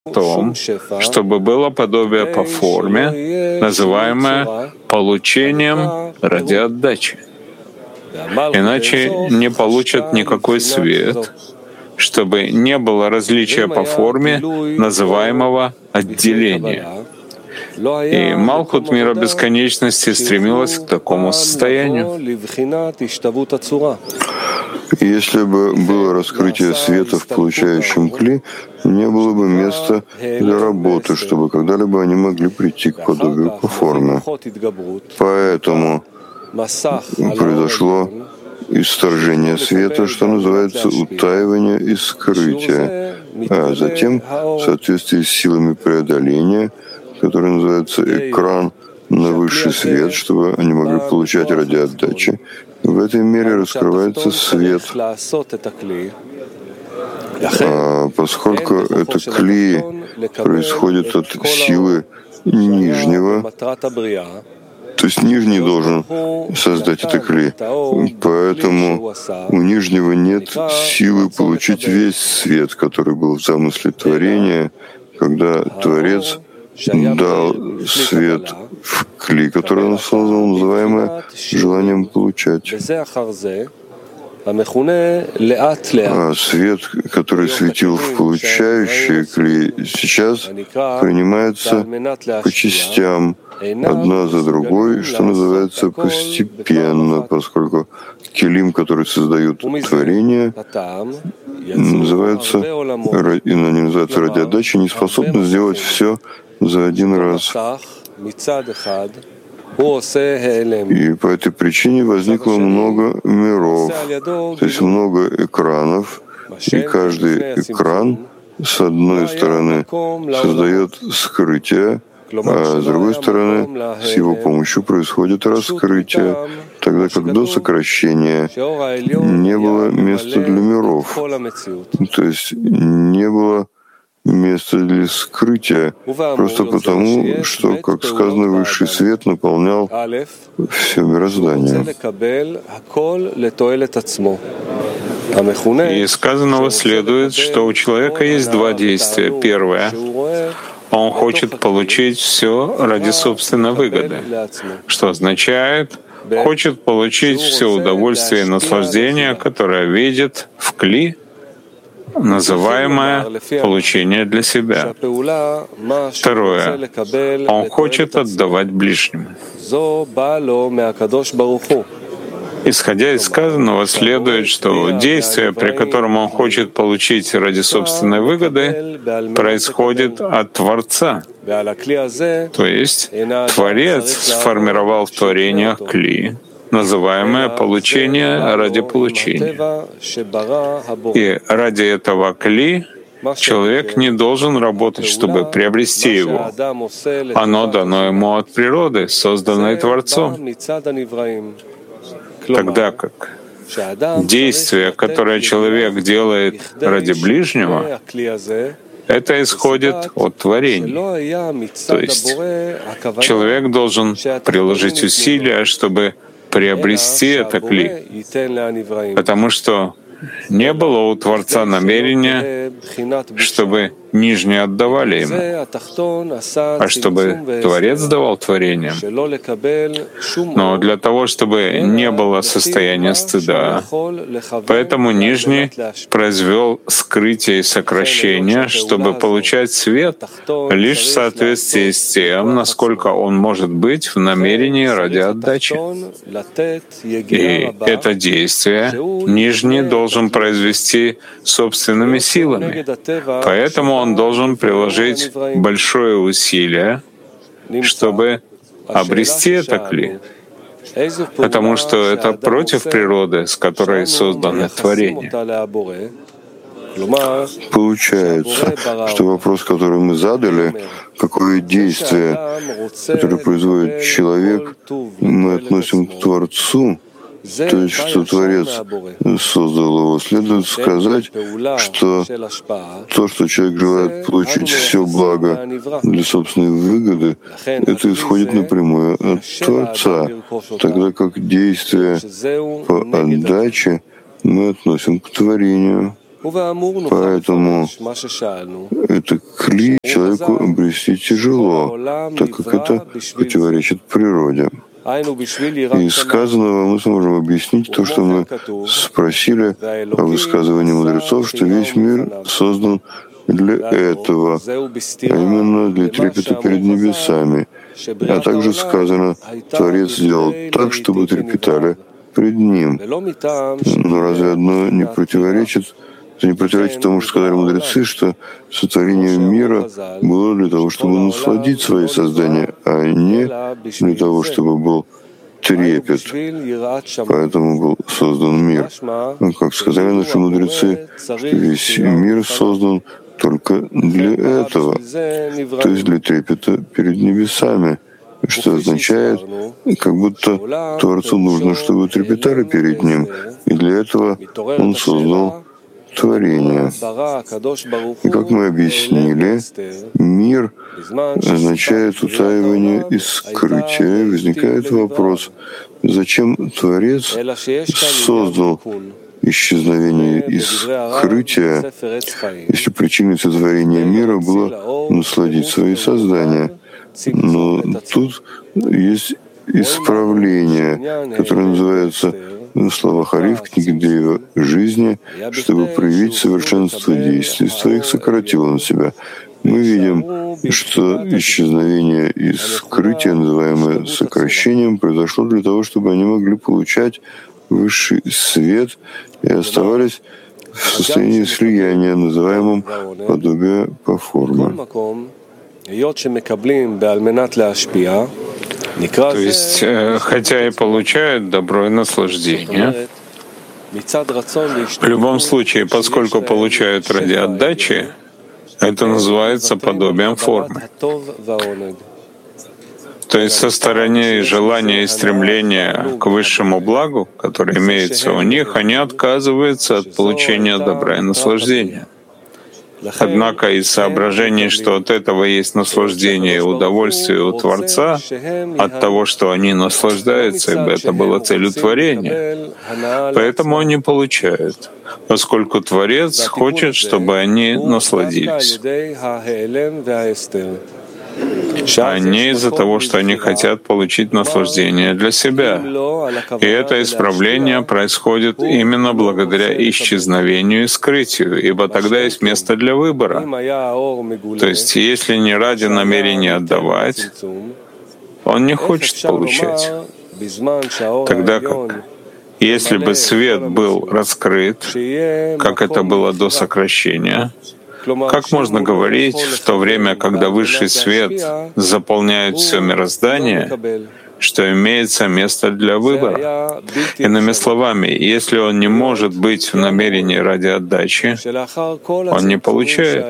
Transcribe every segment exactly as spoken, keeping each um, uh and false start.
том, чтобы было подобие по форме, называемое получением ради отдачи. Иначе не получат никакой свет, чтобы не было различия по форме, называемого отделения. И Малхут мира бесконечности стремилась к такому состоянию. Если бы было раскрытие света в получающем кли, не было бы места для работы, чтобы когда-либо они могли прийти к подобию по форме. Поэтому произошло исторжение света, что называется утаивание и скрытие, а затем, в соответствии с силами преодоления, который называется экран, на высший свет, чтобы они могли получать ради отдачи, в этой мере раскрывается свет. А поскольку это кли происходит от силы нижнего, то есть нижний должен создать это кли. Поэтому у нижнего нет силы получить весь свет, который был в замысле творения, когда Творец дал свет в кли, который он создал, называемое желанием получать. А свет, который светил в получающие кли, сейчас принимается по частям, одна за другой, что называется постепенно, поскольку келим, который создают творение, называется, и они называются ради отдачи, не способны сделать все за один раз. И по этой причине возникло много миров, то есть много экранов, и каждый экран с одной стороны создает скрытие, а с другой стороны с его помощью происходит раскрытие, тогда как до сокращения не было места для миров, то есть не было место для скрытия, просто потому, что, как сказано, высший свет наполнял все мироздание. И из сказанного следует, что у человека есть два действия. Первое — он хочет получить все ради собственной выгоды, что означает, хочет получить все удовольствие и наслаждение, которое видит в кли, называемое получение для себя. Второе. Он хочет отдавать ближнему. Исходя из сказанного, следует, что действие, при котором он хочет получить ради собственной выгоды, происходит от Творца. То есть Творец сформировал в творениях кли, называемое получение ради получения. И ради этого кли человек не должен работать, чтобы приобрести его. Оно дано ему от природы, созданной Творцом. Тогда как действие, которое человек делает ради ближнего, это исходит от творения. То есть человек должен приложить усилия, чтобы приобрести это кли, потому что не было у Творца намерения, чтобы нижние отдавали ему, а чтобы Творец давал творениям. Но для того, чтобы не было состояния стыда, поэтому нижний произвел скрытие и сокращение, чтобы получать свет лишь в соответствии с тем, насколько он может быть в намерении ради отдачи. И это действие нижний должен произвести собственными силами. Поэтому он должен приложить большое усилие, чтобы обрести это кли, потому что это против природы, с которой создано творение. Получается, что вопрос, который мы задали, какое действие, которое производит человек, мы относим к Творцу, то есть, что Творец создал его, следует сказать, что то, что человек желает получить все благо для собственной выгоды, это исходит напрямую от Творца, тогда как действие по отдаче мы относим к творению. Поэтому это кли человеку обрести тяжело, так как это противоречит природе. Из сказанного мы сможем объяснить то, что мы спросили о высказывании мудрецов, что весь мир создан для этого, а именно для трепета перед небесами. А также сказано, Творец сделал так, чтобы трепетали пред Ним. Но разве одно не противоречит? Это не противоречит тому, что сказали мудрецы, что сотворение мира было для того, чтобы насладить свои создания, а не для того, чтобы был трепет. Поэтому был создан мир. Но, как сказали наши мудрецы, что весь мир создан только для этого, то есть для трепета перед небесами, что означает, как будто Творцу нужно, чтобы трепетали перед Ним, и для этого Он создал творение. И как мы объяснили, мир означает утаивание и скрытие. Возникает вопрос, зачем Творец создал исчезновение и скрытие, если причиной сотворения мира было насладить свои создания? Но тут есть исправление, которое называется на словах Ари в книге Деева «Жизни», чтобы проявить совершенство действий своих, сократил он себя. Мы видим, что исчезновение и скрытие, называемое сокращением, произошло для того, чтобы они могли получать высший свет и оставались в состоянии слияния, называемом подобие по форме. То есть, хотя и получают добро и наслаждение, в любом случае, поскольку получают ради отдачи, это называется подобием формы. То есть со стороны желания и стремления к высшему благу, которое имеется у них, они отказываются от получения добра и наслаждения. Однако из соображений, что от этого есть наслаждение и удовольствие у Творца, от того, что они наслаждаются, ибо это было целью творения, поэтому они получают, поскольку Творец хочет, чтобы они насладились, а не из-за того, что они хотят получить наслаждение для себя. И это исправление происходит именно благодаря исчезновению и скрытию, ибо тогда есть место для выбора. То есть, если не ради намерения отдавать, он не хочет получать. Тогда как? Если бы свет был раскрыт, как это было до сокращения, как можно говорить в то время, когда высший свет заполняет все мироздание, что имеется место для выбора? Иными словами, если он не может быть в намерении ради отдачи, он не получает.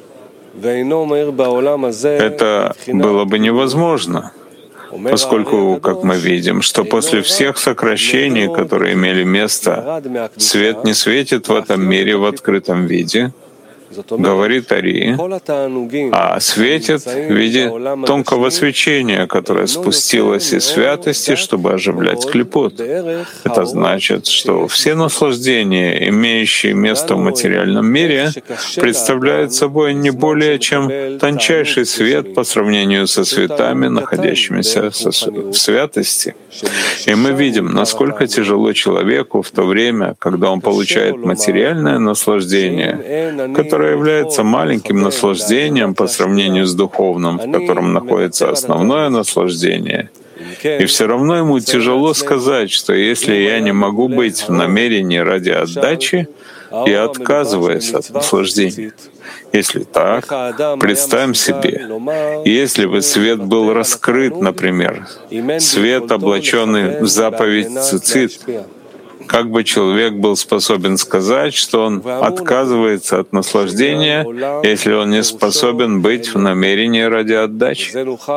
Это было бы невозможно, поскольку, как мы видим, что после всех сокращений, которые имели место, свет не светит в этом мире в открытом виде, говорит Ари, а светит в виде тонкого свечения, которое спустилось из святости, чтобы оживлять клипот. Это значит, что все наслаждения, имеющие место в материальном мире, представляют собой не более чем тончайший свет по сравнению со светами, находящимися в святости. И мы видим, насколько тяжело человеку в то время, когда он получает материальное наслаждение, которое является маленьким наслаждением по сравнению с духовным, в котором находится основное наслаждение. И все равно ему тяжело сказать, что если я не могу быть в намерении ради отдачи, я отказываюсь от наслаждения. Если так, представим себе, если бы свет был раскрыт, например, свет, облаченный в заповедь цицит, как бы человек был способен сказать, что он отказывается от наслаждения, если он не способен быть в намерении ради отдачи?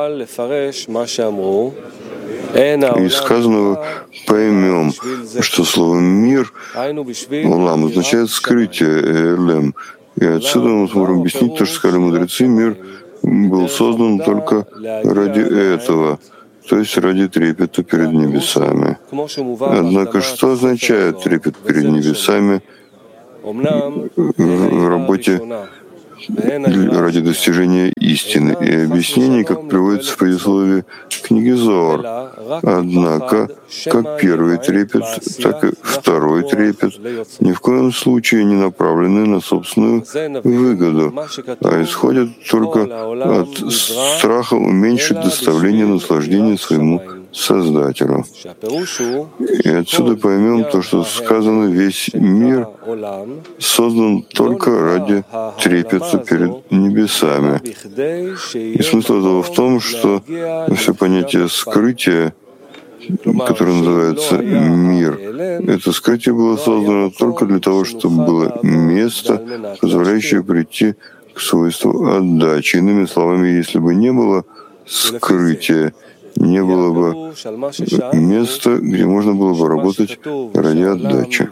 Из сказанного поймем, что слово «мир» «олам» означает «скрытие», «элем». И отсюда мы сможем объяснить то, что сказали мудрецы, мир был создан только ради этого, то есть ради трепета перед небесами. Однако что означает трепет перед небесами в работе ради достижения истины и объяснений, как приводится в предисловии книги Зоар. Однако, как первый трепет, так и второй трепет ни в коем случае не направлены на собственную выгоду, а исходят только от страха уменьшить доставление наслаждения своему Создателю. И отсюда поймем то, что сказано, весь мир создан только ради трепета перед небесами. И смысл этого в том, что все понятие скрытия, которое называется мир, это скрытие было создано только для того, чтобы было место, позволяющее прийти к свойству отдачи. Иными словами, если бы не было скрытия, не было бы места, где можно было бы работать ради отдачи.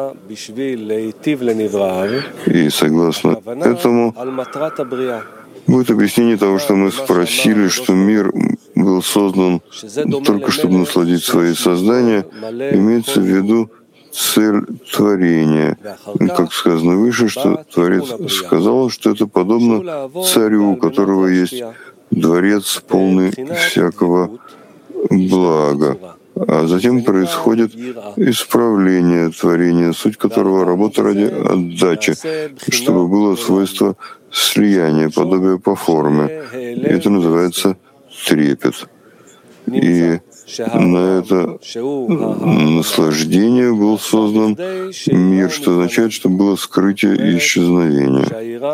И согласно этому будет объяснение того, что мы спросили, что мир был создан только чтобы насладить свои создания, имеется в виду цель творения. Как сказано выше, что Творец сказал, что это подобно царю, у которого есть дворец, полный всякого блага. А затем происходит исправление творения, суть которого работа ради отдачи, чтобы было свойство слияния, подобие по форме. И это называется трепет. И на это наслаждение был создан мир, что означает, что было скрытие и исчезновение.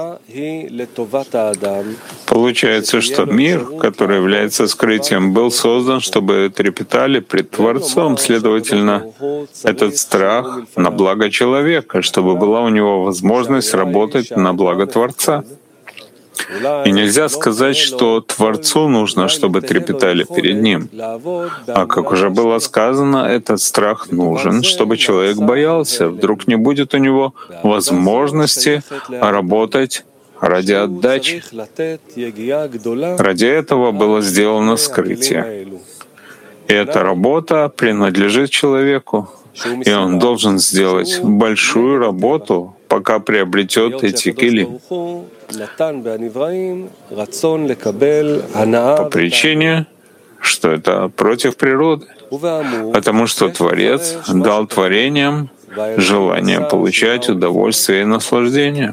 Получается, что мир, который является скрытием, был создан, чтобы трепетали пред Творцом. Следовательно, этот страх на благо человека, чтобы была у него возможность работать на благо Творца. И нельзя сказать, что Творцу нужно, чтобы трепетали перед Ним. А как уже было сказано, этот страх нужен, чтобы человек боялся, вдруг не будет у него возможности работать ради отдачи. Ради этого было сделано скрытие. И эта работа принадлежит человеку, и он должен сделать большую работу, пока приобретет эти килим. По причине, что это против природы, потому что Творец дал творениям желание получать удовольствие и наслаждение.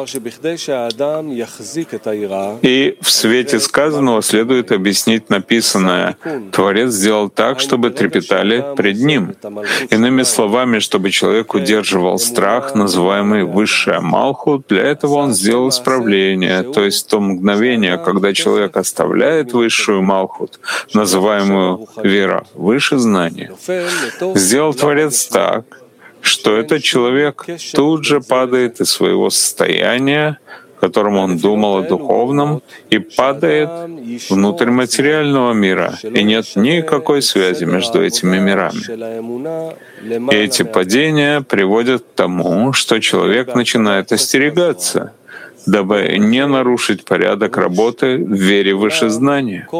И в свете сказанного следует объяснить написанное. Творец сделал так, чтобы трепетали пред Ним. Иными словами, чтобы человек удерживал страх, называемый высшая Малхут, для этого он сделал исправление, то есть то мгновение, когда человек оставляет высшую Малхут, называемую вера, выше знания. Сделал Творец так, что этот человек тут же падает из своего состояния, в котором он думал о духовном, и падает внутрь материального мира, и нет никакой связи между этими мирами. И эти падения приводят к тому, что человек начинает остерегаться, дабы не нарушить порядок работы в вере выше знания.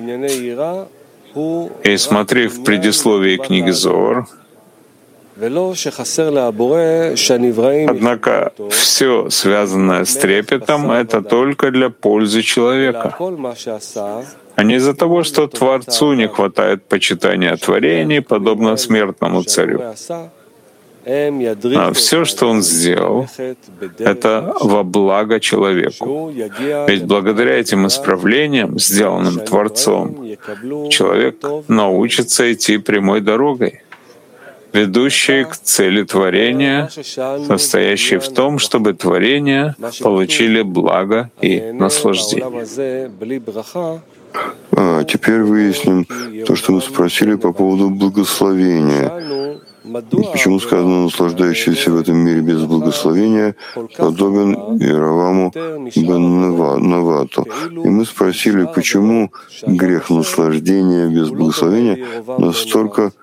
И смотри в предисловии книги Зоар, однако все, связанное с трепетом, это только для пользы человека, а не из-за того, что Творцу не хватает почитания творений, подобно смертному царю. А все, что он сделал, это во благо человеку. Ведь благодаря этим исправлениям, сделанным Творцом, человек научится идти прямой дорогой, ведущей к цели творения, состоящей в том, чтобы творения получили благо и наслаждение. А теперь выясним то, что мы спросили по поводу благословения. Почему сказано «наслаждающийся в этом мире без благословения подобен Иераваму бен Навату». И мы спросили, почему грех наслаждения без благословения настолько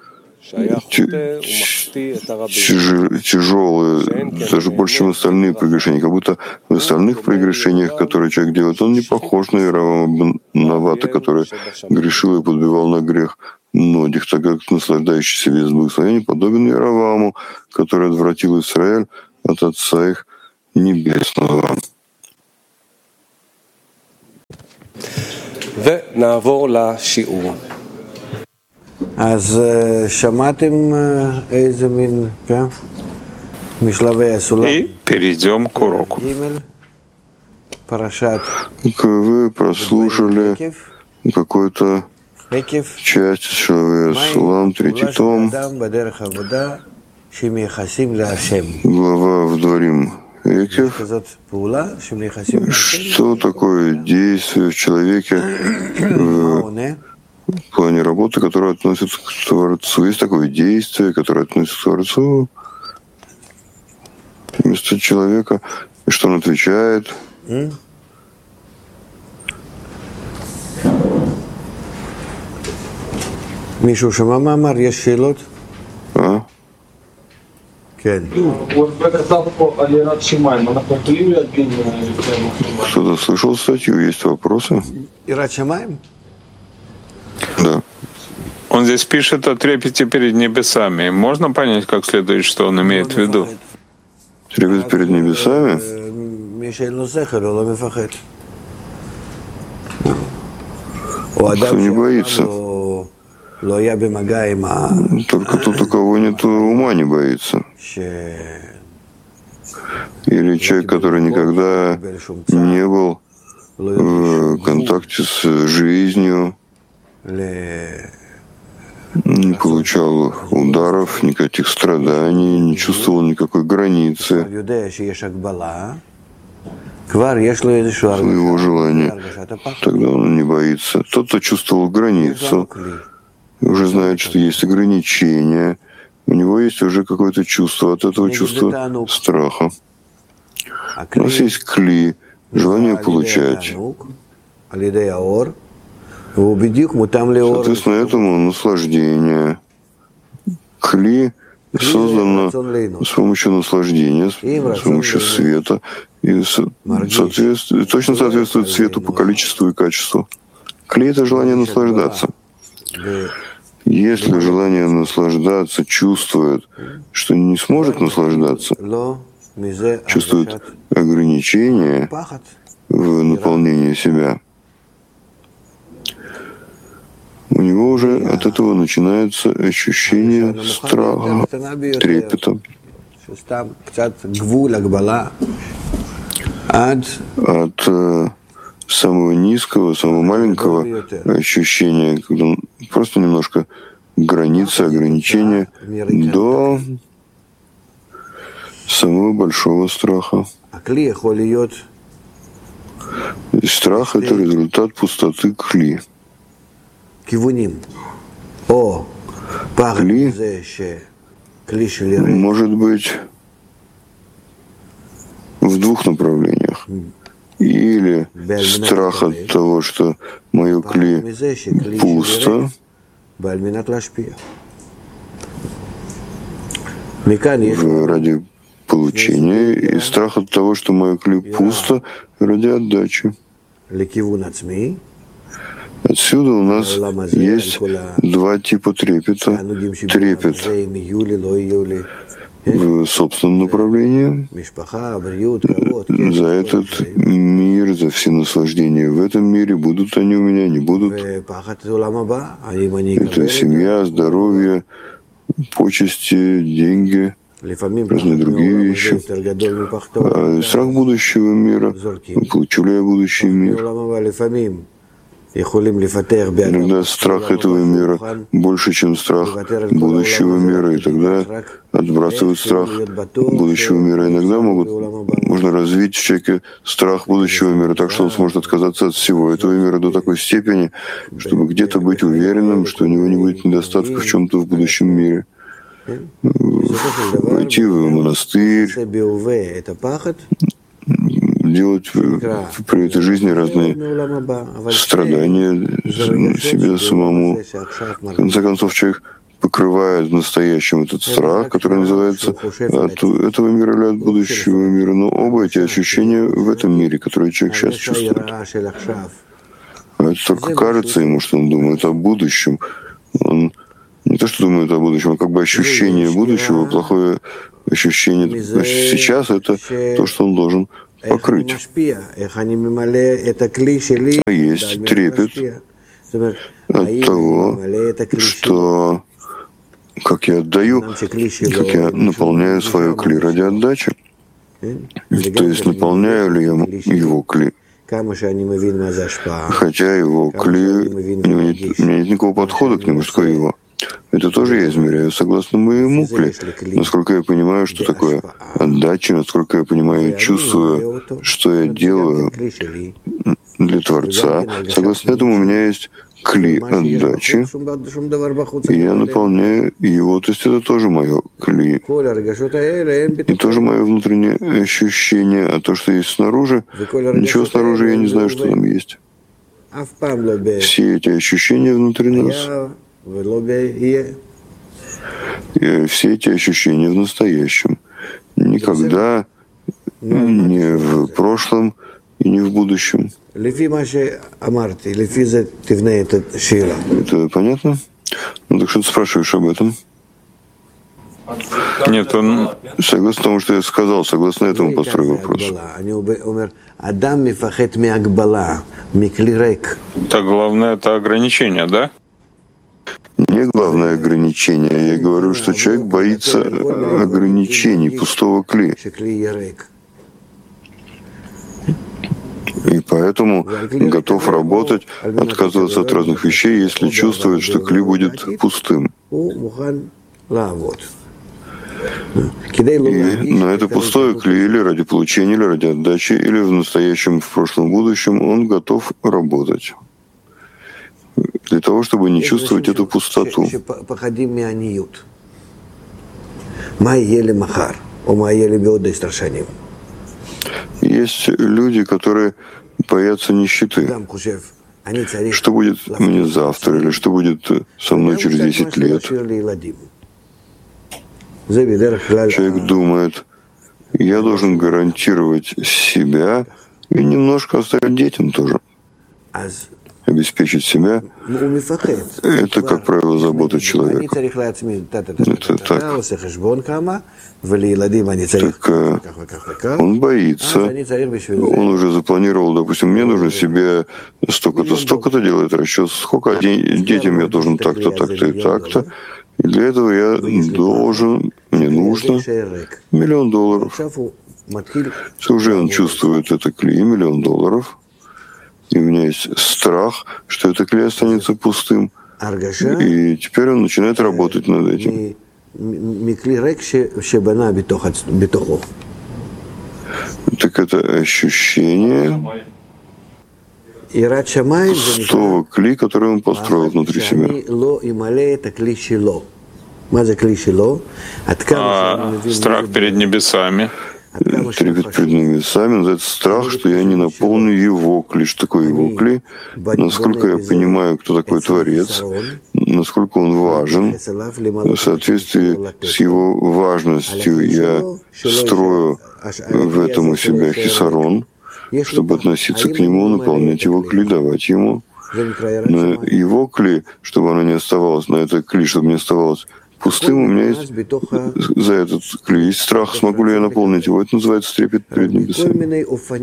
тяжелые, даже больше, чем остальные прегрешения. Как будто в остальных прегрешениях, которые человек делает, он не похож на Иеравама бен Навата, который грешил и подбивал на грех многих, так как наслаждающийся без благословения подобен Иераваму, который отвратил Израиль от Отца их Небесного. אז שמעתם איזה מין, כן? משלבי הסולם. И перейдем к уроку. פרשת. Вы прослушали какую-то часть Шавея Сулам, третий том, глава в Дворим Экев. Что такое действие в человеке в плане работы, которое относится к Творцу? Есть такое действие, которое относится к Творцу вместо человека, и что он отвечает? מישהו שמע מה אמר? יש שאלות? אה? כן. Кто-то слышал статью? Есть вопросы? יראת שמיים? Да. Он здесь пишет о трепете перед небесами. Можно понять, как следует, что он имеет в виду? Трепет перед небесами? מי שאין לו שכל, הוא לא מפחד. או אדם שאמר לו Только тот, у кого нет ума, не боится. Или человек, который никогда не был в контакте с жизнью, не получал ударов, никаких страданий, не чувствовал никакой границы своего желания. Тогда он не боится. Тот, кто чувствовал границу, уже знает, что есть ограничения, у него есть уже какое-то чувство, от этого чувства страха. У нас есть кли, желание получать. Соответственно, этому наслаждение. Кли создано с помощью наслаждения, с помощью света, и соответствует, точно соответствует свету по количеству и качеству. Кли — это желание наслаждаться. Если желание наслаждаться чувствует, что не сможет наслаждаться, чувствует ограничения в наполнении себя, у него уже от этого начинается ощущение страха, трепета. От самого низкого, самого маленького ощущения, когда просто немножко границы, ограничения, до самого большого страха. И страх — это результат пустоты кли. Кли может быть в двух направлениях. Или страх от того, что мое кли пусто, ради получения, и страх от того, что мое кли пусто, ради отдачи. Отсюда у нас есть два типа трепета. Трепет в собственном направлении, за этот мир, за все наслаждения в этом мире, будут они у меня, не будут. Это семья, здоровье, почести, деньги, разные другие вещи. А страх будущего мира, получу ли я будущий мир? Иногда страх этого мира больше, чем страх будущего мира, и тогда отбрасывают страх будущего мира. Иногда могут, можно развить в человеке страх будущего мира, так что он сможет отказаться от всего этого мира до такой степени, чтобы где-то быть уверенным, что у него не будет недостатка в чем-то в будущем мире. Войти в монастырь, делать при этой жизни разные страдания себе самому. В конце концов, человек покрывает настоящим этот страх, который называется от этого мира или от будущего мира. Но оба эти ощущения в этом мире, которые человек сейчас чувствует. А это только кажется ему, что он думает о будущем. Он не то, что думает о будущем, а как бы ощущение будущего, плохое ощущение. Значит, сейчас это то, что он должен покрыть. А есть трепет от того, что как я отдаю, как я наполняю свое кли ради отдачи. То есть наполняю ли я его кли? Хотя его кли, у меня нет, у меня нет никакого подхода к нему, что его. Это тоже я измеряю согласно моему кли. Насколько я понимаю, что такое отдача, насколько я понимаю и чувствую, что я делаю для Творца. Согласно этому у меня есть кли отдачи, и я наполняю его, то есть это тоже мое кли. И тоже мое внутреннее ощущение, а то, что есть снаружи, ничего снаружи я не знаю, что там есть. Все эти ощущения внутри нас, и все эти ощущения в настоящем. Никогда не в прошлом и не в будущем. Это понятно? Ну так что ты спрашиваешь об этом? Нет, он... Согласно тому, что я сказал, согласно этому построю вопрос. Так главное это ограничение, да? Не главное ограничение. Я говорю, что человек боится ограничений, пустого кли. И поэтому готов работать, отказываться от разных вещей, если чувствует, что кли будет пустым. И на это пустое кли или ради получения, или ради отдачи, или в настоящем, в прошлом, будущем он готов работать. Для того, чтобы не чувствовать эту пустоту. Есть люди, которые боятся нищеты. Что будет мне завтра, или что будет со мной через десять лет? Человек думает, я должен гарантировать себя и немножко оставить детям тоже. Обеспечить себя — это, как правило, забота человека. Это так. Так он боится. Он уже запланировал, допустим, мне нужно себе столько-то, столько-то делать расчет, сколько детям я должен так-то, так-то и так-то. И для этого я должен, мне нужно миллион долларов. Уже он чувствует это кли, миллион долларов. И у меня есть страх, что это кли останется пустым. И теперь он начинает работать над этим. Так это ощущение пустого кли, который он построил внутри себя. А страх перед небесами. Трепет перед небесами называется страх, что я не наполню его кли. Что такое его кли? Насколько я понимаю, кто такой Творец, насколько он важен, в соответствии с его важностью я строю в этом у себя хисарон, чтобы относиться к нему, наполнять его кли, давать ему. Но его кли, чтобы оно не оставалось, на это кли, чтобы не оставалось пустым, у меня есть за этот кли есть страх, смогу ли я наполнить его. Это называется трепет перед небесами.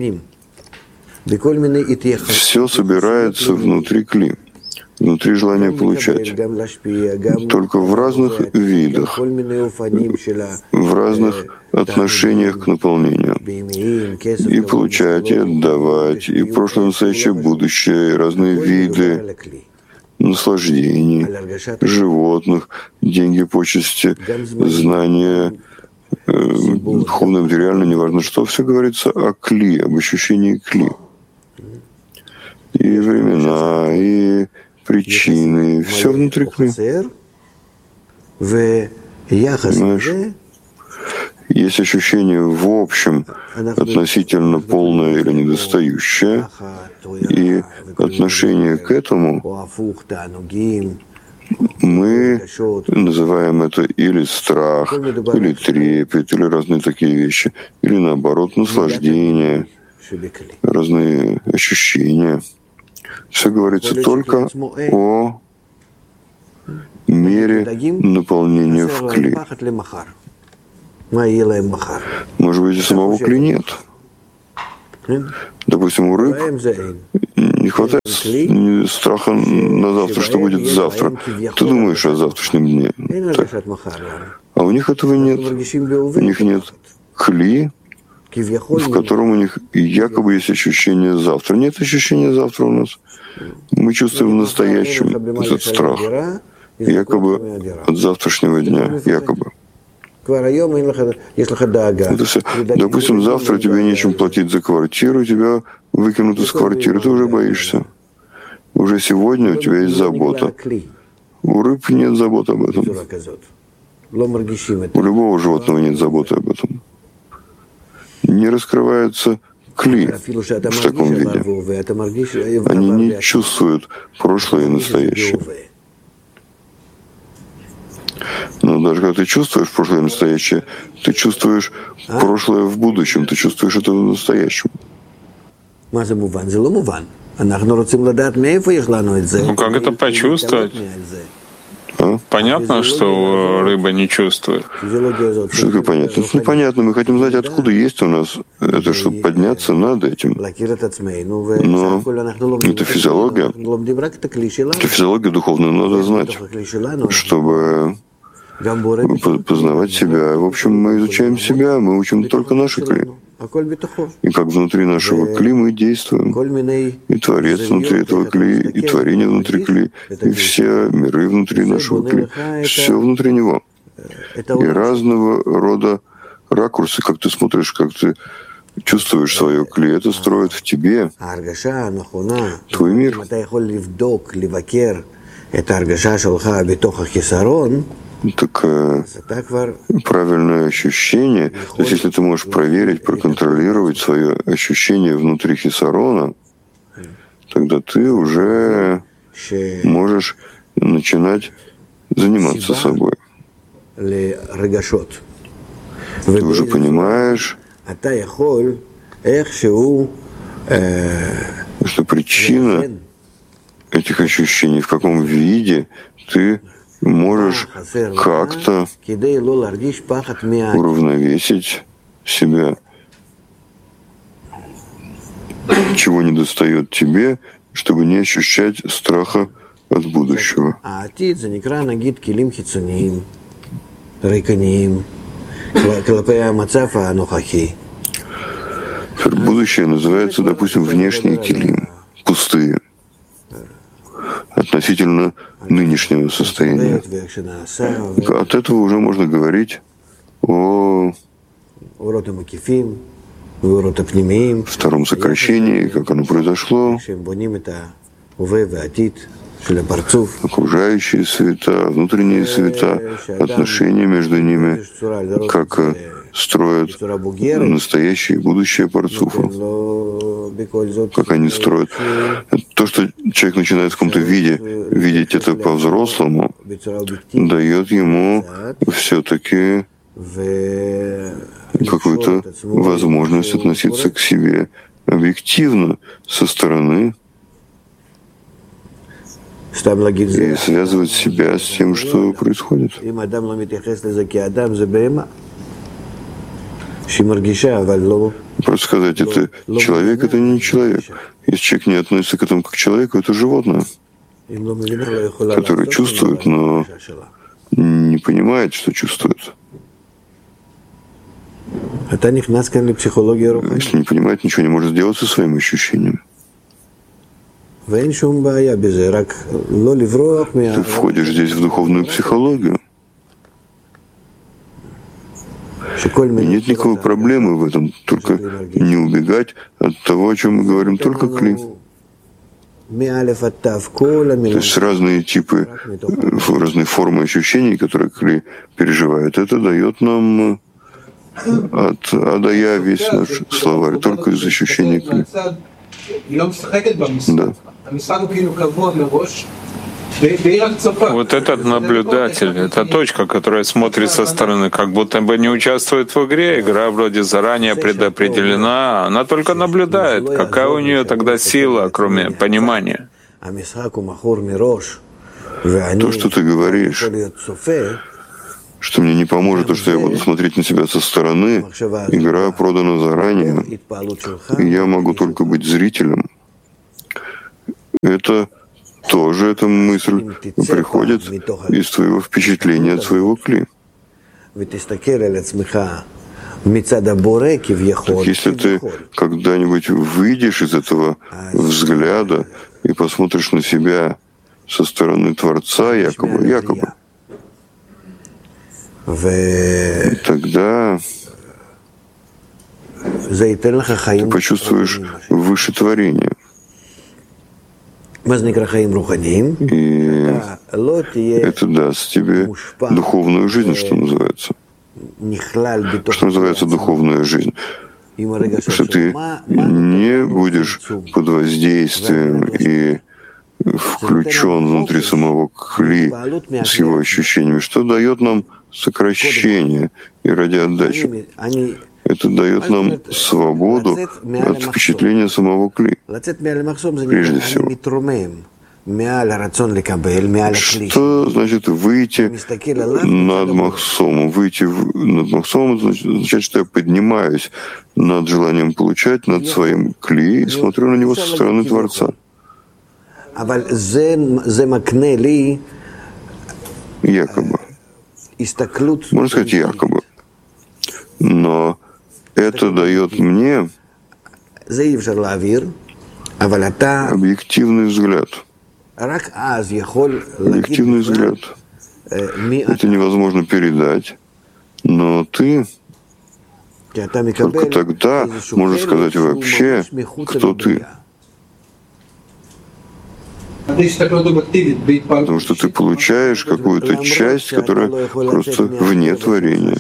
Все собирается внутри кли, внутри желания получать. Только в разных видах, в разных отношениях к наполнению. И получать, и отдавать, и прошлое, настоящее, будущее, и разные виды наслаждений, животных, деньги, почести, знания, э, духовно, материально, неважно что, все говорится о кли, об ощущении кли. И времена, и причины, все внутри кли. Понимаешь? Есть ощущение в общем относительно полное или недостающее, и отношение к этому мы называем это или страх, или трепет, или разные такие вещи, или наоборот наслаждение, разные ощущения. Все говорится только о мере наполнения в кли. Может быть, и самого кли нет. Допустим, у рыб не хватает страха на завтра, что будет завтра. Ты думаешь о завтрашнем дне. Так. А у них этого нет. У них нет кли, в котором у них якобы есть ощущение завтра. Нет ощущения завтра у нас. Мы чувствуем в настоящем этот страх. Якобы от завтрашнего дня. Якобы. Это все. Допустим, завтра тебе нечем платить за квартиру, тебя выкинут из квартиры, ты уже боишься. Уже сегодня у тебя есть забота. У рыб нет заботы об этом. У любого животного нет заботы об этом. Не раскрывается кли в таком виде. Они не чувствуют прошлое и настоящее. Но даже когда ты чувствуешь прошлое и настоящее, ты чувствуешь прошлое в будущем, ты чувствуешь это в настоящем. Ну как это почувствовать? А? Понятно, что рыба не чувствует. Что такое понятно? Это непонятно. Мы хотим знать, откуда есть у нас это, чтобы подняться над этим. Но это физиология. Это физиология духовная. Надо знать, чтобы познавать себя. В общем, мы изучаем себя, мы учим только наши кли. И как внутри нашего кли мы действуем. И Творец внутри этого кли, и творение внутри кли, и все миры внутри нашего кли. Все внутри него. И разного рода ракурсы, как ты смотришь, как ты чувствуешь свое кли, это строит в тебе твой мир. Так правильное ощущение, то есть если ты можешь проверить, проконтролировать свое ощущение внутри хисарона, тогда ты уже можешь начинать заниматься собой. Ты уже понимаешь, что причина этих ощущений, в каком виде ты можешь как-то уравновесить себя, чего не достает тебе, чтобы не ощущать страха от будущего. Будущее называется, допустим, внешние килим, пустые, относительно нынешнего состояния. От этого уже можно говорить о втором сокращении, как оно произошло, окружающие света, внутренние света, отношения между ними, как строят настоящее и будущее парцуфа, как они строят. То, что человек начинает в каком-то виде видеть это по-взрослому, дает ему все-таки какую-то возможность относиться к себе объективно со стороны и связывать себя с тем, что происходит. Просто сказать, это человек, это не человек. Если человек не относится к этому как к человеку, это животное, которое чувствует, но не понимает, что чувствует. Если не понимает, ничего не может сделать со своим ощущением. Ты входишь здесь в духовную психологию. И нет никакой проблемы в этом, только не убегать от того, о чем мы говорим, только кли. То есть разные типы, разные формы ощущений, которые кли переживает, это дает нам от А до Я весь наш словарь, только из ощущений кли. Да. Вот этот наблюдатель, это точка, которая смотрит со стороны, как будто бы не участвует в игре, игра вроде заранее предопределена, она только наблюдает. Какая у нее тогда сила, кроме понимания? То, что ты говоришь, что мне не поможет то, что я буду смотреть на себя со стороны. Игра продана заранее, и я могу только быть зрителем. Это тоже, эта мысль приходит из твоего впечатления от своего кли. Так если ты когда-нибудь выйдешь из этого взгляда и посмотришь на себя со стороны Творца, якобы, якобы, тогда ты почувствуешь выше творения. И это даст тебе духовную жизнь, что называется. Что называется духовная жизнь? Что ты не будешь под воздействием и включен внутри самого кли с его ощущениями, что дает нам сокращение и ради отдачи. Это дает нам свободу от впечатления самого кли, прежде всего. Что значит выйти над махсомом? Выйти над махсомом означает, что я поднимаюсь над желанием получать, над своим кли и смотрю на него со стороны Творца. Якобы. Можно сказать якобы. Но это дает мне объективный взгляд. Объективный взгляд. Это невозможно передать, но ты только тогда можешь сказать вообще, кто ты. Потому что ты получаешь какую-то часть, которая просто вне творения.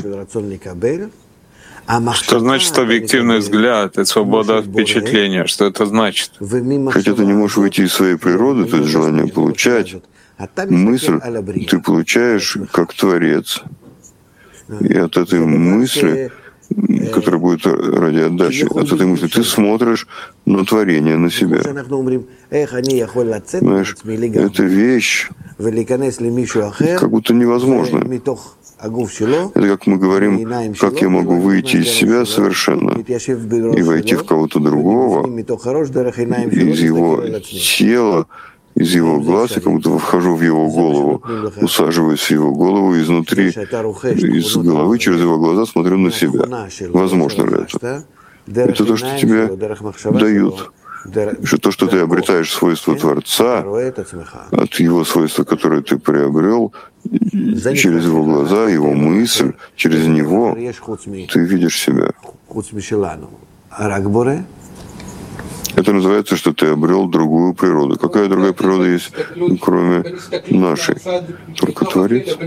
Что значит объективный взгляд и свобода от впечатления? Что это значит? Хотя ты не можешь выйти из своей природы, то есть желание получать, мысль ты получаешь как Творец. И от этой мысли, которая будет ради отдачи, от этой мысли ты смотришь на творение, на себя. Знаешь, эта вещь как будто невозможная. Это как мы говорим, как я могу выйти из себя совершенно и войти в кого-то другого, из его тела, из его глаз, я как будто вхожу в его голову, усаживаюсь в его голову изнутри, из головы, через его глаза смотрю на себя. Возможно ли это? Это то, что тебе дают. Что то, что ты обретаешь свойства Творца, от его свойства, которые ты приобрел, через его глаза, его мысль, через него ты видишь себя. Это называется, что ты обрел другую природу. Какая другая природа есть, кроме нашей? Только Творец.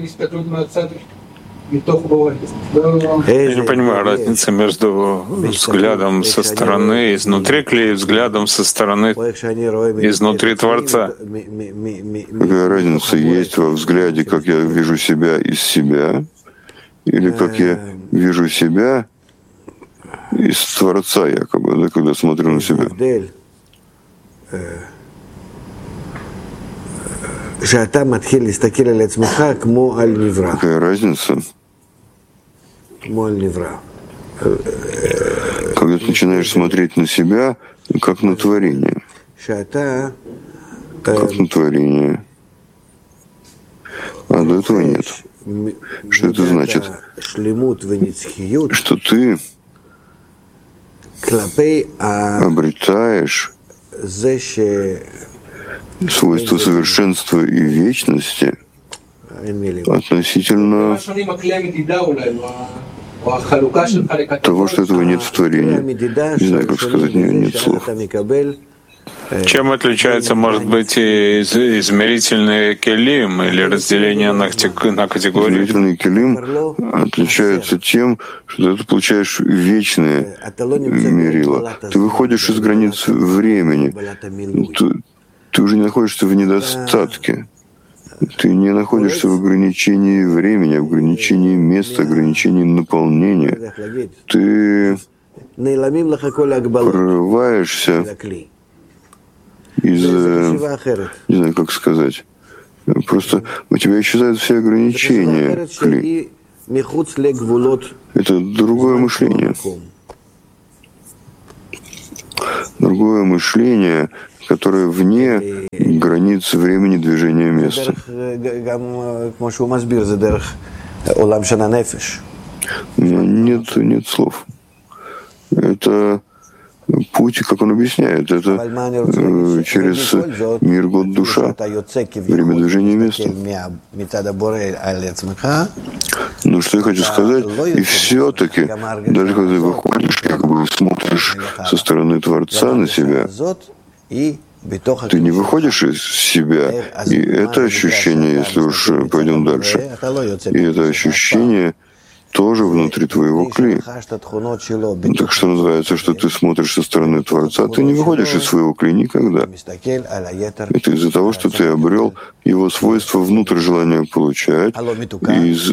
Я не понимаю разницы между взглядом со стороны изнутри кли и взглядом со стороны изнутри Творца. Какая разница есть во взгляде, как я вижу себя из себя, или как я вижу себя из Творца, якобы, да, когда смотрю на себя? Какая разница? Когда ты начинаешь смотреть на себя, как на творение. Как на творение. А до этого нет. Что это значит? Что ты обретаешь свойства совершенства и вечности относительно того, что этого нет в творении. Не знаю, как сказать, нет слов. Чем отличается, может быть, и измерительные келим или разделение на категории? Измерительные келим отличаются тем, что ты получаешь вечное мерило. Ты выходишь из границ времени. Ты, ты уже не находишься в недостатке. Ты не находишься в ограничении времени, ограничении места, ограничении наполнения. Ты прорываешься из, не знаю, как сказать, просто у тебя исчезают все ограничения кли. Это другое мышление. Другое мышление, которое вне границ времени, движения, места. Нет, нет слов. Это путь, как он объясняет, это э, через мир год душа, время движения места. Но что я хочу сказать, и все-таки, даже когда ты выходишь, как бы смотришь со стороны Творца на себя, ты не выходишь из себя, и это ощущение, если уж пойдем дальше, и это ощущение тоже внутри твоего кли. Так что называется, что ты смотришь со стороны Творца, ты не выходишь из своего кли никогда. Это из-за того, что ты обрел его свойства внутрь желания получать, и из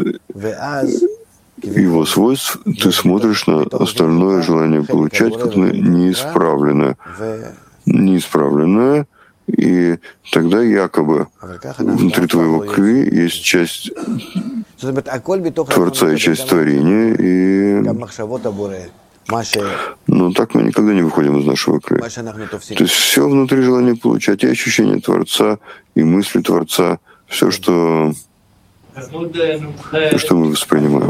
его свойств ты смотришь на остальное желание получать как на неисправленное. Неисправленное, и тогда якобы внутри твоего кли есть часть Творца и часть творения, и... Но так мы никогда не выходим из нашего кли. То есть все внутри желания получать, и ощущение Творца, и мысли Творца, все, что... То, что мы воспринимаем.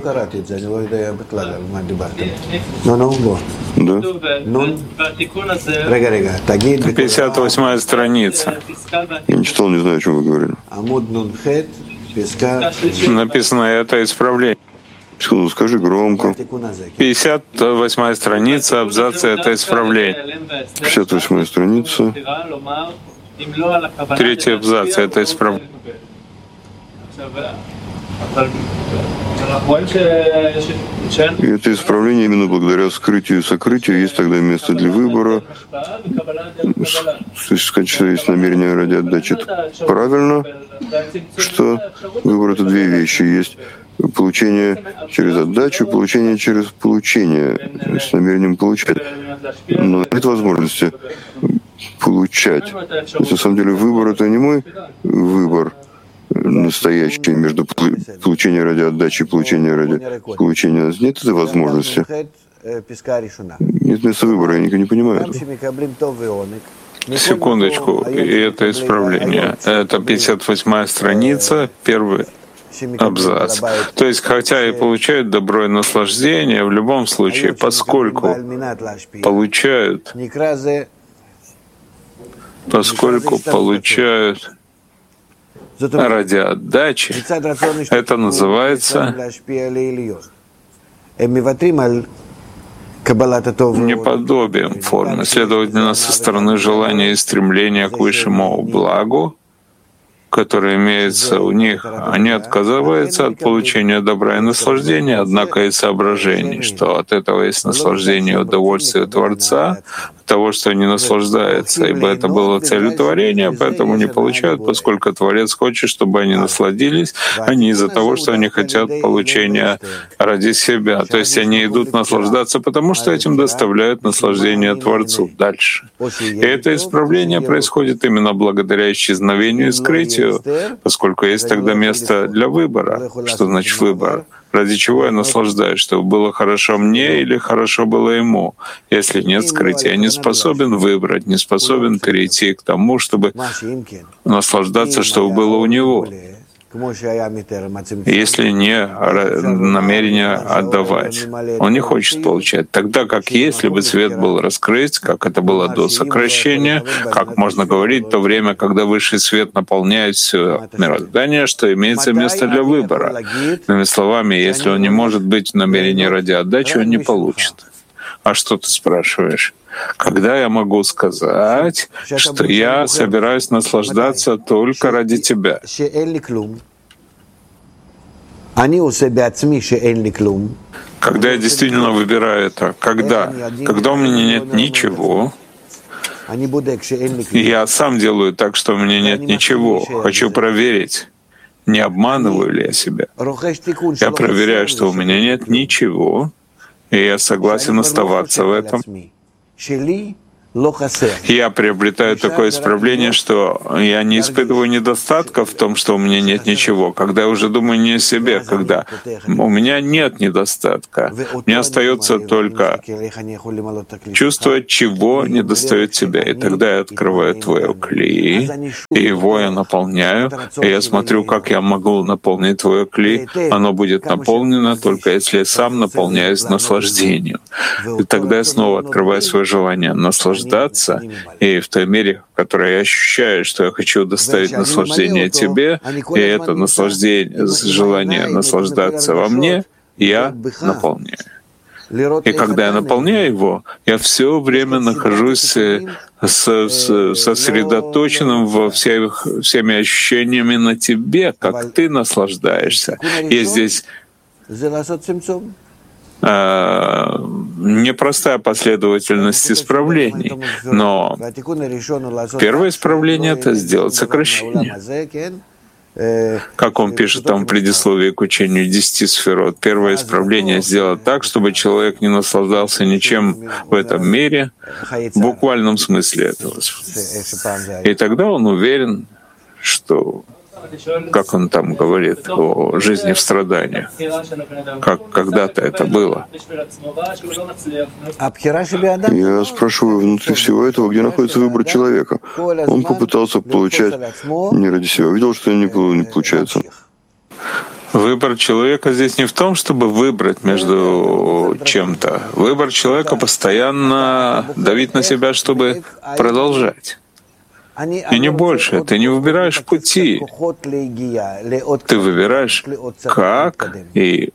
Да? пятьдесят восьмая страница. Я не читал, не знаю, о чем вы говорили. Написано это исправление. Секунду, скажи громко. пятьдесят восьмая страница, абзацы это исправление. пятьдесят восьмая страница. Третий абзац это исправление. И это исправление именно благодаря скрытию и сокрытию есть тогда место для выбора. То есть сказать, что есть намерение ради отдачи. Это правильно, что выбор — это две вещи. Есть получение через отдачу, получение через получение, с намерением получать. Но нет возможности получать. То есть, на самом деле выбор — это не мой выбор настоящий между получением ради отдачи и получением ради получения. Нет этой возможности. Нет места выбора, я никогда не понимаю. Секундочку, и это исправление. Это пятьдесят восьмая страница, первый абзац. То есть, хотя и получают добро и наслаждение, в любом случае, поскольку получают, поскольку получают ради отдачи, это называется неподобием формы. Следовательно, со стороны желания и стремления к высшему благу, которое имеется у них, они отказываются от получения добра и наслаждения, однако и соображений, что от этого есть наслаждение и удовольствие Творца, от того, что они наслаждаются, ибо это было целью творения, поэтому не получают, поскольку Творец хочет, чтобы они насладились, а не из-за того, что они хотят получения ради себя. То есть они идут наслаждаться, потому что этим доставляют наслаждение Творцу. Дальше. И это исправление происходит именно благодаря исчезновению и скрытию, поскольку есть тогда место для выбора. Что значит выбор? Ради чего я наслаждаюсь, чтобы было хорошо мне или хорошо было ему? Если нет скрытия, я не способен выбрать, не способен перейти к тому, чтобы наслаждаться, чтобы было у него. Если не намерение отдавать, он не хочет получать. Тогда как если бы свет был раскрыт, как это было до сокращения, как можно говорить, то время, когда высший свет наполняет все мироздание, что имеется место для выбора. Иными словами, если он не может быть в намерении ради отдачи, он не получит. А что ты спрашиваешь? Когда я могу сказать, что я собираюсь наслаждаться только ради тебя? Когда я действительно выбираю это, когда? Когда у меня нет ничего, я сам делаю так, что у меня нет ничего. Хочу проверить, не обманываю ли я себя. Я проверяю, что у меня нет ничего, и я согласен оставаться в этом. я приобретаю такое исправление, что я не испытываю недостатка в том, что у меня нет ничего. Когда я уже думаю не о себе, когда у меня нет недостатка, мне остается только чувствовать, чего недостает тебя. И тогда я открываю твое кли, и его я наполняю, и я смотрю, как я могу наполнить твое кли. Оно будет наполнено только если я сам наполняюсь наслаждением. И тогда я снова открываю свое желание наслаждаться, и в той мере, в которой я ощущаю, что я хочу доставить наслаждение тебе, и это наслаждение, желание наслаждаться во мне, я наполняю. И когда я наполняю его, я все время нахожусь сосредоточенным во всех, всеми ощущениями на тебе, как ты наслаждаешься. И здесь э, непростая последовательность исправлений, но первое исправление — это сделать сокращение. Как он пишет там в предисловии к учению десяти сферот, первое исправление — сделать так, чтобы человек не наслаждался ничем в этом мире, в буквальном смысле этого. И тогда он уверен, что, как он там говорит, о жизни в страданиях, как когда-то это было. Я спрашиваю, внутри всего этого, где находится выбор человека? Он попытался получать не ради себя, увидел, что не получается. Выбор человека здесь не в том, чтобы выбрать между чем-то. Выбор человека постоянно давит на себя, чтобы продолжать. И не больше. Ты не выбираешь пути. Ты выбираешь как. И,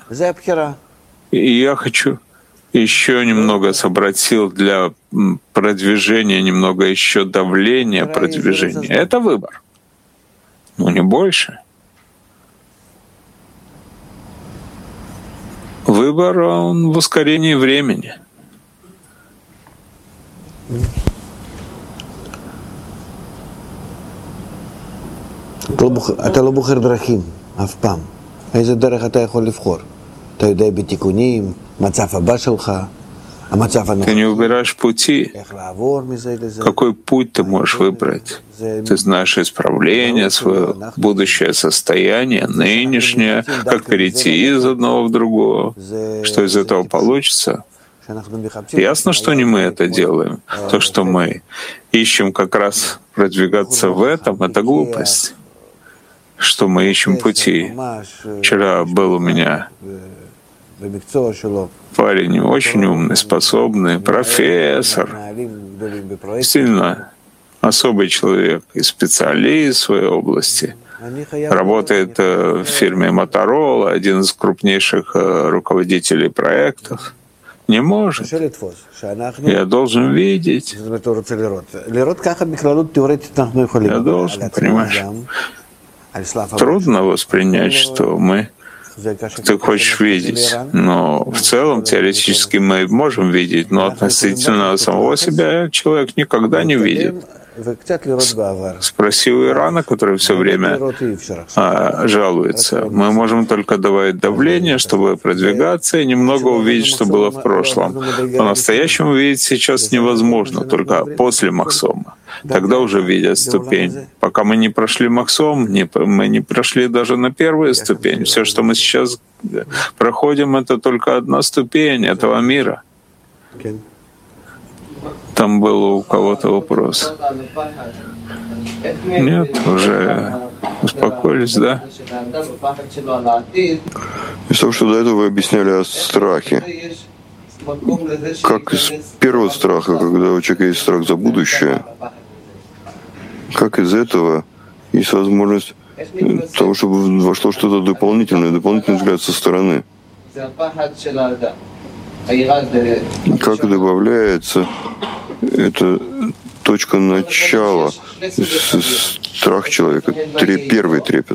и я хочу еще немного собрать сил для продвижения, немного еще давления продвижения. Это выбор. Но не больше. Выбор, он в ускорении времени. אתה לא בוחר דרכים, אף פעם. איזה דרך אתה יכול לבחור? אתה יודע בתיקונים, מצב הבא שלך, המצב הנוכחי. Ты не выбираешь пути. Какой путь ты можешь выбрать? Ты знаешь исправление, свое будущее состояние, нынешнее, как перейти из одного в другого. Что из этого получится? Ясно, что не мы это делаем. То, что мы ищем как раз продвигаться в этом, это глупость. Что мы ищем пути. Вчера был у меня парень очень умный, способный, профессор, сильно особый человек и специалист в своей области. Работает в фирме Motorola, один из крупнейших руководителей проектов. Не может. Я должен видеть. Я должен, понимаешь? Трудно воспринять, что мы... Ты хочешь видеть, но в целом теоретически мы можем видеть, но относительно самого себя человек никогда не видит. Спроси у Ирана, который все время а, жалуется. Мы можем только давать давление, чтобы продвигаться, и немного увидеть, что было в прошлом. По-настоящему видеть сейчас невозможно, только после Махсома. Тогда уже видят ступень. Пока мы не прошли Махсом, не, мы не прошли даже на первую ступень. Все, что мы сейчас проходим, это только одна ступень этого мира. Там был у кого-то вопрос. Нет, уже успокоились, да? Из того, что до этого вы объясняли о страхе. Как из первого страха, когда у человека есть страх за будущее, как из этого есть возможность того, чтобы вошло что-то дополнительное, дополнительный взгляд со стороны? Как добавляется эта точка начала, страх человека, первый трепет?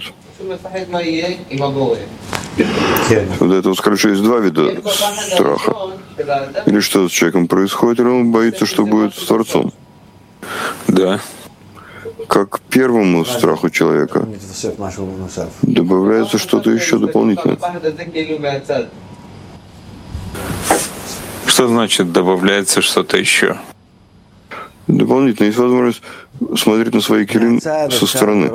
Вот это вот скажу, что есть два вида страха. Или что с человеком происходит, или он боится, что будет с Творцом. Да. Как к первому страху человека добавляется что-то еще дополнительное. Что значит добавляется что-то еще? дополнительно есть возможность смотреть на свои келим со стороны.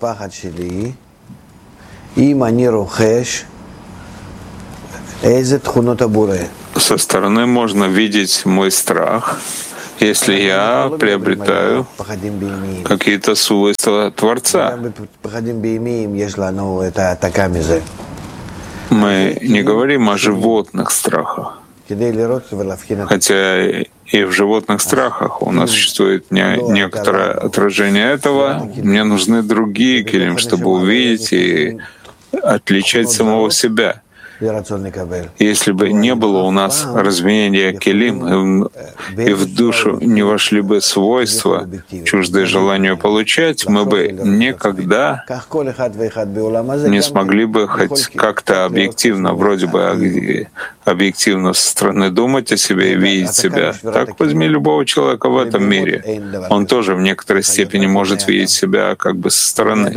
Со стороны можно видеть мой страх, если я приобретаю какие-то свойства Творца. Мы не говорим о животных страхах, хотя и в животных страхах у нас существует не, некоторое отражение этого. Мне нужны другие келим, чтобы увидеть и отличать самого себя. Если бы не было у нас разменения келим, и в душу не вошли бы свойства, чуждые желанию получать, мы бы никогда не смогли бы хоть как-то объективно, вроде бы объективно со стороны думать о себе и видеть себя. Так возьми любого человека в этом мире. Он тоже в некоторой степени может видеть себя как бы со стороны.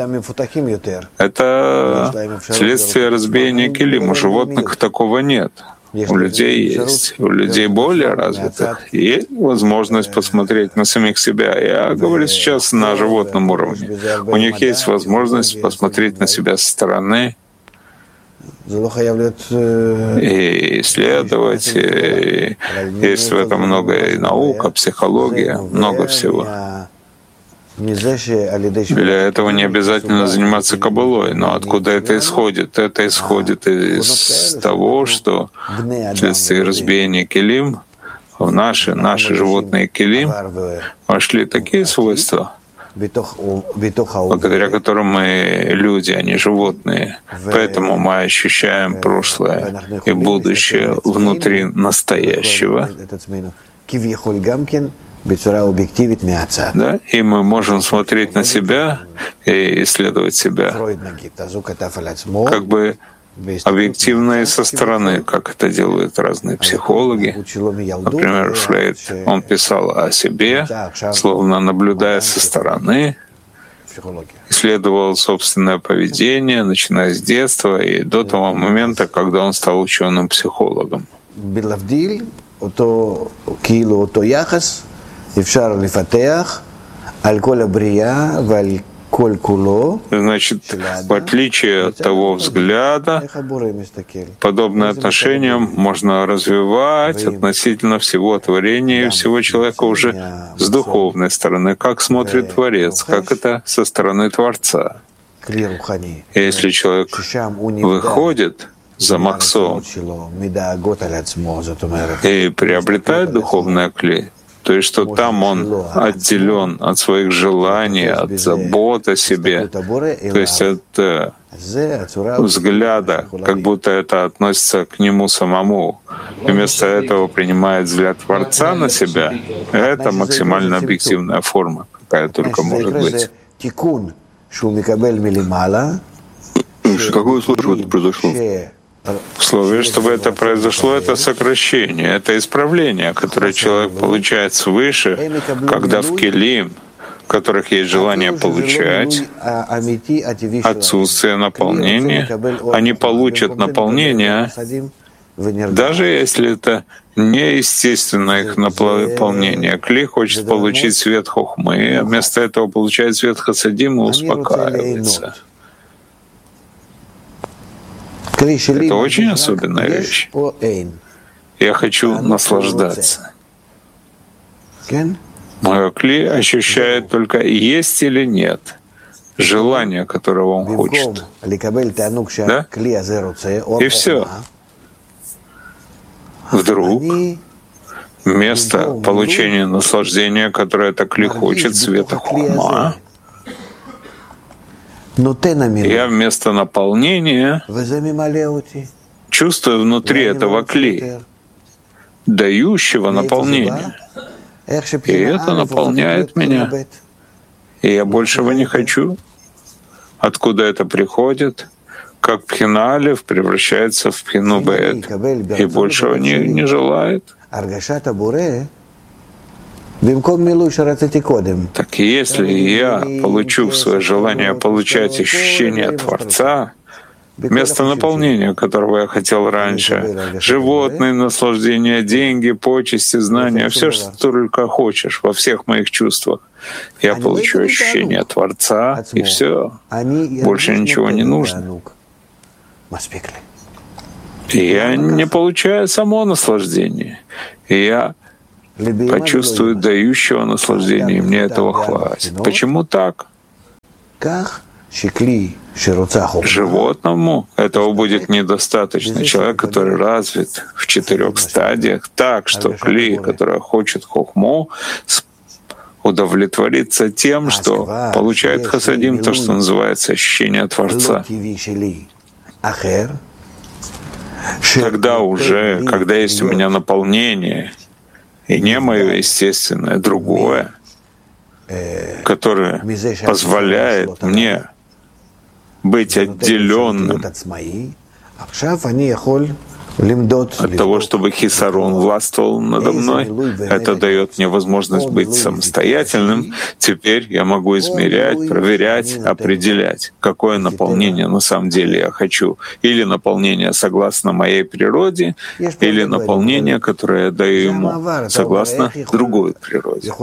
Это следствие разбиения келим. У животных такого нет. У людей есть. У людей более развитых есть возможность посмотреть на самих себя. Я говорю сейчас на животном уровне. У них есть возможность посмотреть на себя со стороны и исследовать. И есть в этом много и наука, психология, много всего. Для этого не обязательно заниматься каббалой, но откуда это исходит? Это исходит из того, что вследствие разбиения келим в наши, наши животные келим вошли такие свойства, благодаря которым мы люди, а не животные. Поэтому мы ощущаем прошлое и будущее внутри настоящего. Да? И мы можем смотреть на себя и исследовать себя как бы объективно и со стороны, как это делают разные психологи. Например, Фрейд, он писал о себе, словно наблюдая со стороны, исследовал собственное поведение, начиная с детства и до того момента, когда он стал ученым-психологом. Значит, в отличие от того взгляда, подобное отношение можно развивать относительно всего творения и всего человека уже с духовной стороны, как смотрит Творец, как это со стороны Творца. Если человек выходит за махсом и приобретает духовное кли, то есть что там он отделен от своих желаний, от забот о себе, то есть от э, взгляда, как будто это относится к нему самому. И вместо этого принимает взгляд Творца на себя. Это максимально объективная форма, какая только может быть. Какое условие это произошло? Условие, чтобы это произошло, это сокращение, это исправление, которое человек получает свыше, когда в келим, в которых есть желание получать, отсутствие наполнения, они получат наполнение, даже если это неестественное их наполнение. Кли хочет получить свет хохмы, а вместо этого получает свет хасадим и успокаивается. Это очень особенная вещь. Я хочу наслаждаться. Мое кли ощущает только есть или нет желание, которого он хочет. Да? И все. Вдруг вместо получения наслаждения, которое это кли хочет, света хохма, я вместо наполнения чувствую внутри этого кли, дающего наполнение. И это наполняет меня. И я большего не хочу. Откуда это приходит? Как пхина алеф превращается в пхину бет. И большего не, не желает. Так если я получу в свое желание получать ощущение Творца, место наполнения, которого я хотел раньше, животные, наслаждения, деньги, почести, знания, все, что только хочешь, во всех моих чувствах. Я получу ощущение Творца, и все. Больше ничего не нужно. И я не получаю само наслаждение. И я почувствую дающего наслаждения, и мне этого хватит. Почему так? Животному этого будет недостаточно. Человек, который развит в четырех стадиях так, что кли, который хочет хохму, удовлетвориться тем, что получает хасадим, то, что называется ощущение Творца. Тогда уже, когда есть у меня наполнение, и не мое естественное, другое, которое позволяет мне быть отделенным от того, чтобы хисарон властвовал надо мной. Это дает мне возможность быть самостоятельным. Теперь я могу измерять, проверять, определять, какое наполнение на самом деле я хочу. Или наполнение согласно моей природе, или наполнение, которое я даю ему согласно другой природе.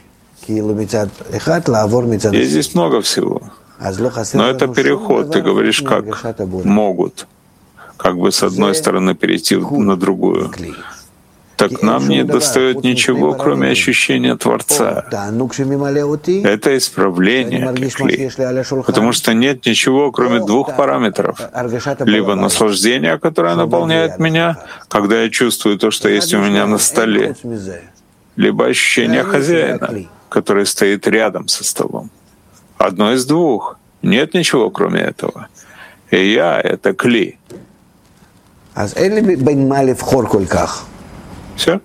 И здесь много всего. Но это переход, ты говоришь, как могут, как бы с одной стороны перейти на другую. Так нам не достает ничего, кроме ощущения Творца. Это исправление кли, потому что нет ничего, кроме двух параметров. Либо наслаждение, которое наполняет меня, когда я чувствую то, что есть у меня на столе, либо ощущение хозяина, который стоит рядом со столом. Одно из двух. Нет ничего, кроме этого. И я — это кли. Все?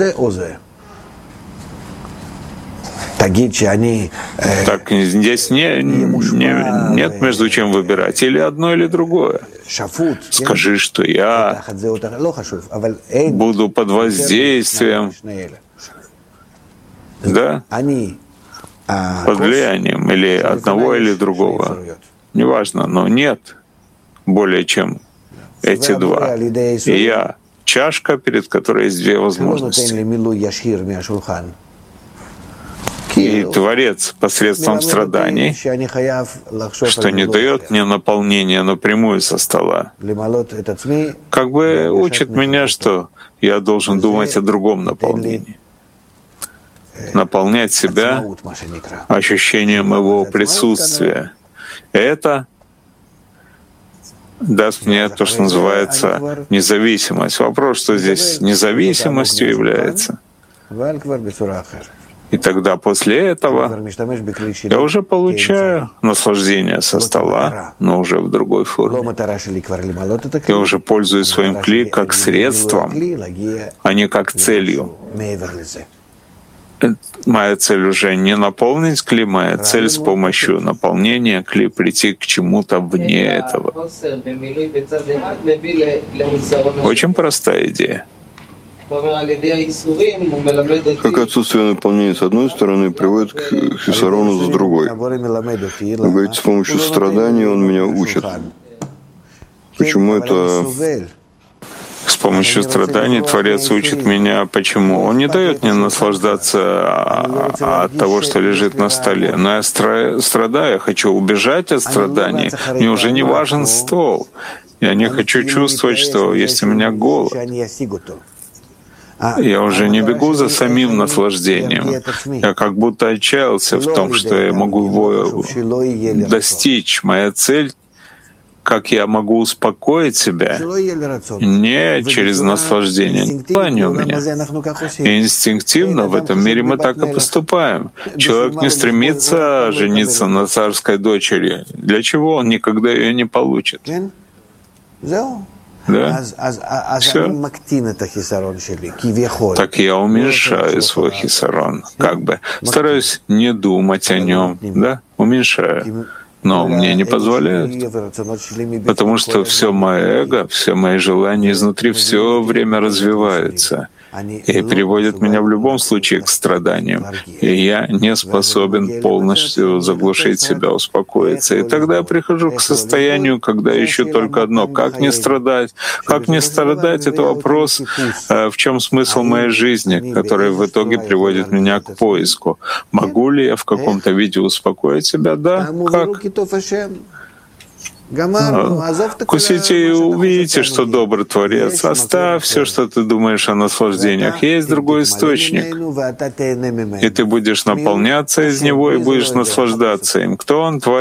Так здесь не, не, нет между чем выбирать. Или одно, или другое. Скажи, что я буду под воздействием, да? Под влиянием или одного, или другого. Неважно, но нет более чем эти два. И я — чашка, перед которой есть две возможности. И Творец посредством страданий, что не дает мне наполнения напрямую со стола, как бы учит меня, что я должен думать о другом наполнении. Наполнять себя ощущением его присутствия. Это даст мне то, что называется независимость. Вопрос, что здесь независимостью является. И тогда после этого я уже получаю наслаждение со стола, но уже в другой форме. Я уже пользуюсь своим кли как средством, а не как целью. Моя цель уже не наполнить кли, моя цель с помощью наполнения кли прийти к чему-то вне этого. Очень простая идея. Как отсутствие наполнения с одной стороны приводит к хисарону с другой. Вы говорите, с помощью страданий он меня учит. Почему это... С помощью страданий Творец учит меня. Почему? Он не дает мне наслаждаться от того, что лежит на столе. Но я страдаю, я хочу убежать от страданий. Мне уже не важен стол. Я не хочу чувствовать, что есть у меня голод. Я уже не бегу за самим наслаждением. Я как будто отчаялся в том, что я могу его достичь. Моя цель — как я могу успокоить себя не через наслаждение. Желание у меня. И инстинктивно в этом мире мы так и поступаем. Человек не стремится жениться на царской дочери. Для чего? Он никогда ее не получит. Да? Все. Так я уменьшаю свой хисарон. Как бы. Стараюсь не думать о нем. Да? Уменьшаю. Но мне не позволяют, потому что все мое эго, все мои желания изнутри все время развиваются. и приводит меня в любом случае к страданиям. И я не способен полностью заглушить себя, успокоиться. И тогда я прихожу к состоянию, когда ищу только одно — как не страдать. Как не страдать — это вопрос, в чем смысл моей жизни, который в итоге приводит меня к поиску. Могу ли я в каком-то виде успокоить себя? Да. Как? Вкусите и увидите, что добрый Творец. Оставь все, что ты думаешь о наслаждениях. Есть другой источник, и ты будешь наполняться из него и будешь наслаждаться им. Кто он? Творец.